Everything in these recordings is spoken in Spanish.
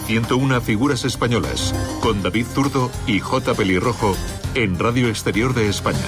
101 figuras españolas, con David Zurdo y J. Pelirrojo, en Radio Exterior de España.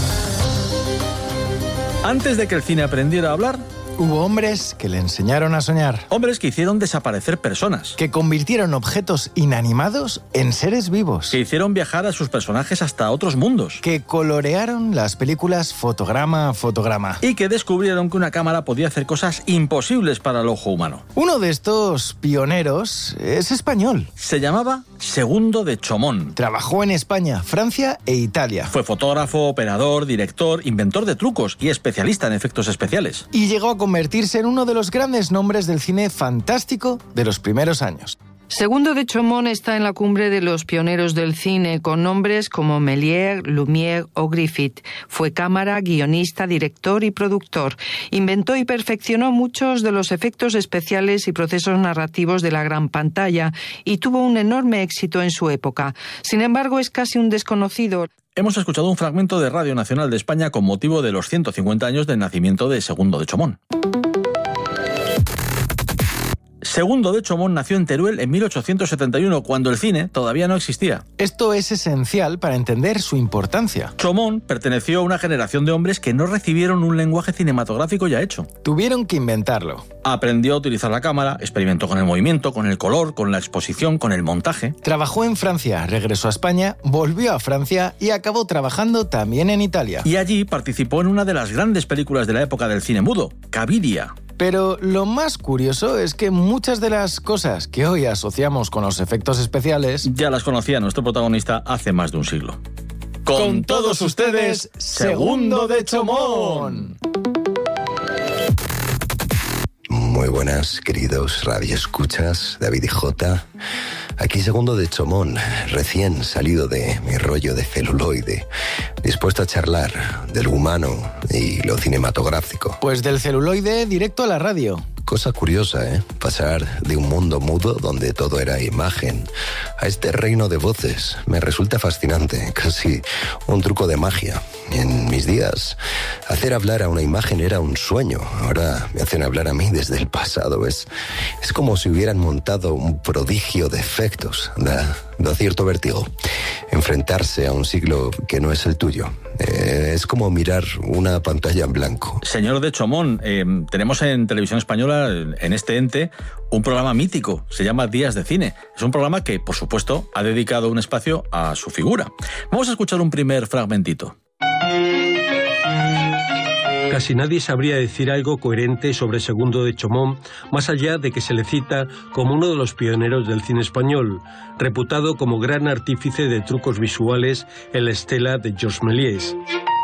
Antes de que el cine aprendiera a hablar, hubo hombres que le enseñaron a soñar. Hombres que hicieron desaparecer personas. Que convirtieron objetos inanimados en seres vivos. Que hicieron viajar a sus personajes hasta otros mundos. Que colorearon las películas fotograma a fotograma. Y que descubrieron que una cámara podía hacer cosas imposibles para el ojo humano. Uno de estos pioneros es español. Se llamaba Segundo de Chomón. Trabajó en España, Francia e Italia. Fue fotógrafo, operador, director, inventor de trucos y especialista en efectos especiales. Y llegó a convertirse en uno de los grandes nombres del cine fantástico de los primeros años. Segundo de Chomón está en la cumbre de los pioneros del cine, con nombres como Méliès, Lumière o Griffith. Fue cámara, guionista, director y productor. Inventó y perfeccionó muchos de los efectos especiales y procesos narrativos de la gran pantalla y tuvo un enorme éxito en su época. Sin embargo, es casi un desconocido. Hemos escuchado un fragmento de Radio Nacional de España con motivo de los 150 años del nacimiento de Segundo de Chomón. Segundo de Chomón nació en Teruel en 1871, cuando el cine todavía no existía. Esto es esencial para entender su importancia. Chomón perteneció a una generación de hombres que no recibieron un lenguaje cinematográfico ya hecho. Tuvieron que inventarlo. Aprendió a utilizar la cámara, experimentó con el movimiento, con el color, con la exposición, con el montaje. Trabajó en Francia, regresó a España, volvió a Francia y acabó trabajando también en Italia. Y allí participó en una de las grandes películas de la época del cine mudo, Caviria. Pero lo más curioso es que muchas de las cosas que hoy asociamos con los efectos especiales ya las conocía nuestro protagonista hace más de un siglo. Con todos ustedes, Segundo de Chomón. Muy buenas, queridos radioescuchas, David y J. Aquí Segundo de Chomón, recién salido de mi rollo de celuloide, dispuesto a charlar de lo humano y lo cinematográfico. Pues del celuloide directo a la radio. Cosa curiosa, ¿eh? Pasar de un mundo mudo donde todo era imagen a este reino de voces. Me resulta fascinante, casi un truco de magia. En mis días, hacer hablar a una imagen era un sueño. Ahora me hacen hablar a mí desde el pasado. Es como si hubieran montado un prodigio de efectos. Da cierto vértigo enfrentarse a un siglo que no es el tuyo. Es como mirar una pantalla en blanco. Señor de Chomón, tenemos en Televisión Española, en este ente, un programa mítico. Se llama Días de Cine. Es un programa que, por supuesto, ha dedicado un espacio a su figura. Vamos a escuchar un primer fragmentito. Casi nadie sabría decir algo coherente sobre Segundo de Chomón, más allá de que se le cita como uno de los pioneros del cine español, reputado como gran artífice de trucos visuales en la estela de Georges Méliès.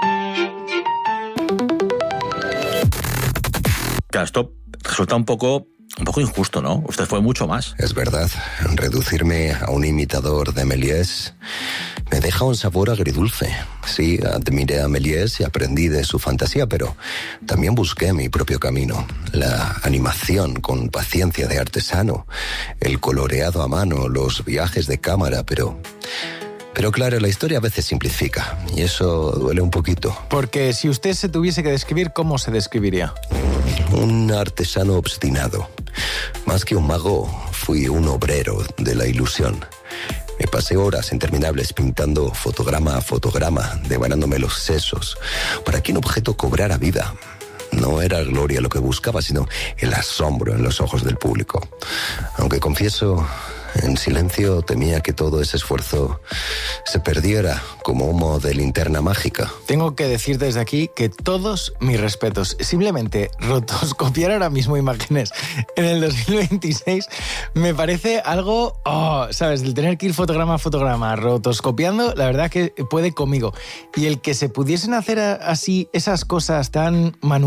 Claro, esto resulta un poco injusto, ¿no? Usted fue mucho más. Es verdad, reducirme a un imitador de Méliès me deja un sabor agridulce. Sí, admiré a Méliès y aprendí de su fantasía, pero también busqué mi propio camino. La animación con paciencia de artesano, el coloreado a mano, los viajes de cámara, pero claro, la historia a veces simplifica, y eso duele un poquito. Porque si usted se tuviese que describir, ¿cómo se describiría? Un artesano obstinado. Más que un mago, fui un obrero de la ilusión. Me pasé horas interminables pintando fotograma a fotograma, devanándome los sesos, para que un objeto cobrara vida. No era gloria lo que buscaba, sino el asombro en los ojos del público. Aunque confieso, en silencio temía que todo ese esfuerzo se perdiera como humo de linterna mágica. Tengo que decir desde aquí que todos mis respetos. Simplemente rotoscopiar ahora mismo imágenes en el 2026 me parece algo, ¿sabes? El tener que ir fotograma a fotograma rotoscopiando, la verdad que puede conmigo. Y el que se pudiesen hacer así esas cosas tan manuales